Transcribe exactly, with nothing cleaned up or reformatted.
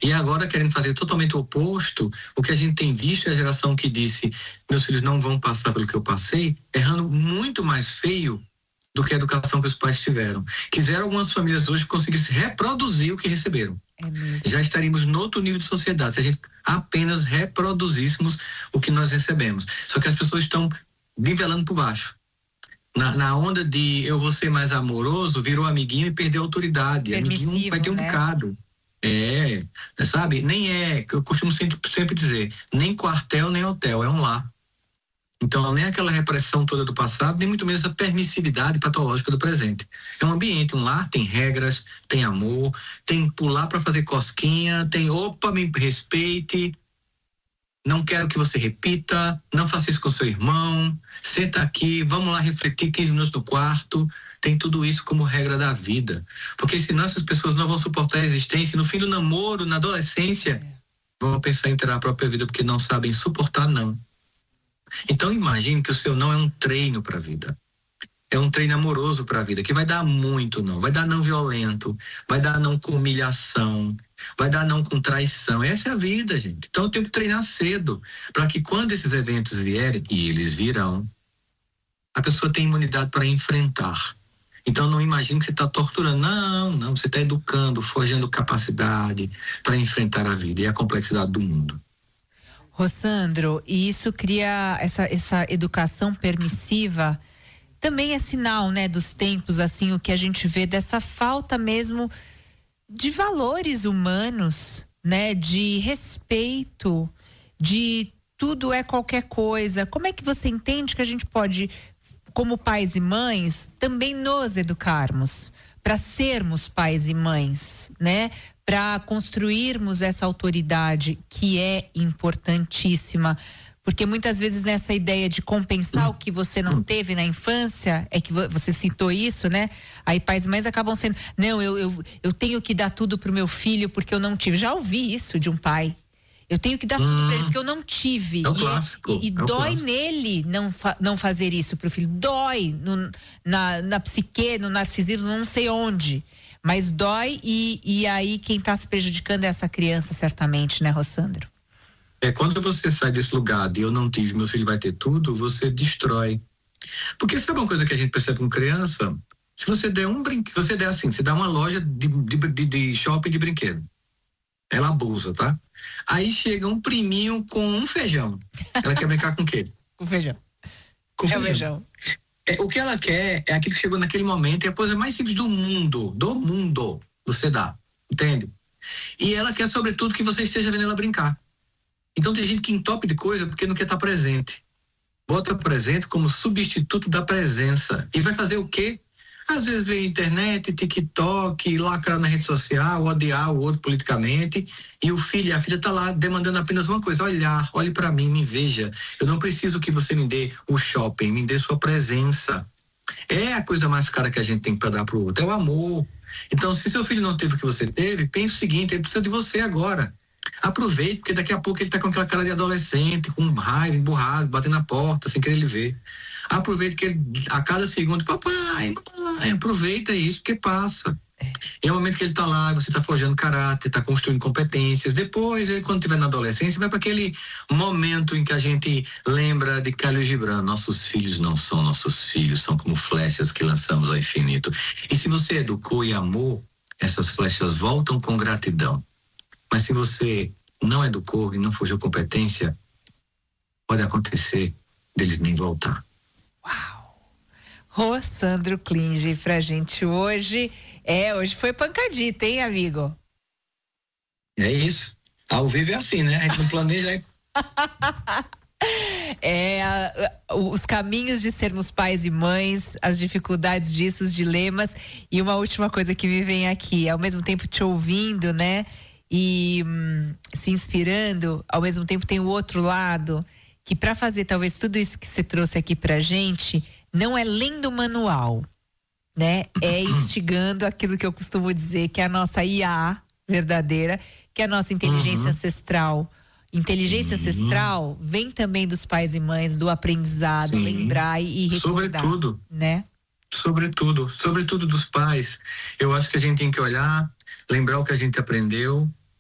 E agora querendo fazer totalmente o oposto, o que a gente tem visto é a geração que disse, meus filhos não vão passar pelo que eu passei, errando muito mais feio do que a educação que os pais tiveram. Quiseram algumas famílias hoje conseguir reproduzir o que receberam. É mesmo. Já estaríamos no outro nível de sociedade, se a gente apenas reproduzíssemos o que nós recebemos. Só que as pessoas estão nivelando por baixo. Na, na onda de eu vou ser mais amoroso, virou amiguinho e perdeu a autoridade. Permissivo, amiguinho vai ter um né? bocado. É, sabe? Nem é, eu costumo sempre, sempre dizer, nem quartel, nem hotel, é um lar. Então, nem aquela repressão toda do passado, nem muito menos a permissividade patológica do presente. É um ambiente, um lar, tem regras, tem amor, tem pular para fazer cosquinha, tem opa, me respeite, não quero que você repita, não faça isso com seu irmão, senta aqui, vamos lá refletir quinze minutos no quarto, tem tudo isso como regra da vida. Porque senão essas pessoas não vão suportar a existência, e no fim do namoro, na adolescência, vão pensar em ter a própria vida porque não sabem suportar não. Então imagine que o seu não é um treino para a vida. É um treino amoroso para a vida, que vai dar muito não. Vai dar não violento, vai dar não com humilhação, vai dar não com traição. Essa é a vida, gente. Então eu tenho que treinar cedo, para que quando esses eventos vierem, e eles virão, a pessoa tem imunidade para enfrentar. Então não imagine que você está torturando. Não, não, você está educando, forjando capacidade para enfrentar a vida e a complexidade do mundo. Rossandro, e isso cria essa, essa educação permissiva, também é sinal, né, dos tempos, assim, o que a gente vê dessa falta mesmo de valores humanos, né, de respeito, de tudo é qualquer coisa. Como é que você entende que a gente pode, como pais e mães, também nos educarmos para sermos pais e mães, né? Para construirmos essa autoridade que é importantíssima, porque muitas vezes nessa ideia de compensar o que você não teve na infância, é que você citou isso, né? Aí pais e mães acabam sendo, não, eu, eu, eu tenho que dar tudo pro meu filho porque eu não tive. Já ouvi isso de um pai. Eu tenho que dar hum, tudo pra ele porque eu não tive. É o e clássico, e, e é o dói clássico. nele não, fa, não fazer isso pro filho. Dói no, na, na psique, no narcisismo, não sei onde. Mas dói e, e aí quem está se prejudicando é essa criança, certamente, né, Rossandro? É, quando você sai desse lugar de eu não tive, meu filho vai ter tudo, você destrói. Porque sabe uma coisa que a gente percebe com criança? Se você der um brinquedo, se você der assim, você dá uma loja de, de, de shopping de brinquedo, ela abusa, tá? Aí chega um priminho com um feijão. Ela quer brincar com o quê? Com feijão. Com é feijão. o feijão. É, o que ela quer é aquilo que chegou naquele momento, é a coisa mais simples do mundo, do mundo, você dá, entende? E ela quer, sobretudo, que você esteja vendo ela brincar. Então tem gente que entope de coisa porque não quer estar presente. Bota presente como substituto da presença. E vai fazer o quê? Às vezes vê internet, TikTok, lacrar na rede social, odiar o outro politicamente, e o filho e a filha tá lá demandando apenas uma coisa: olhar, olhe para mim, me veja. Eu não preciso que você me dê o shopping, me dê sua presença. É a coisa mais cara que a gente tem para dar pro outro, é o amor. Então, se seu filho não teve o que você teve, pense o seguinte: ele precisa de você agora. Aproveite, porque daqui a pouco ele tá com aquela cara de adolescente, com raiva, emburrado, batendo na porta, sem querer ele ver. Aproveite que ele, a cada segundo, papai, papai, aproveita isso, porque passa. É o momento que ele tá lá, você tá forjando caráter, tá construindo competências. Depois, ele, quando estiver na adolescência, vai para aquele momento em que a gente lembra de Khalil Gibran: nossos filhos não são nossos filhos, são como flechas que lançamos ao infinito. E se você educou e amou, essas flechas voltam com gratidão. Mas se você não educou e não forjou competência, pode acontecer deles nem voltar. Uau! Rossandro Klinge pra gente hoje. É, hoje foi pancadita, hein, amigo? É isso. Ao vivo é assim, né? A gente não planeja aí. É, os caminhos de sermos pais e mães, as dificuldades disso, os dilemas. E uma última coisa que me vem aqui, ao mesmo tempo te ouvindo, né? E hum, se inspirando, ao mesmo tempo tem o outro lado, que para fazer talvez tudo isso que você trouxe aqui pra gente, não é lendo manual, né? É instigando aquilo que eu costumo dizer, que é a nossa I A verdadeira, que é a nossa inteligência uhum. ancestral. Inteligência uhum. ancestral vem também dos pais e mães, do aprendizado, Sim. lembrar e, e recordar. Sobretudo, né? Sobretudo, sobretudo dos pais. Eu acho que a gente tem que olhar, lembrar o que a gente aprendeu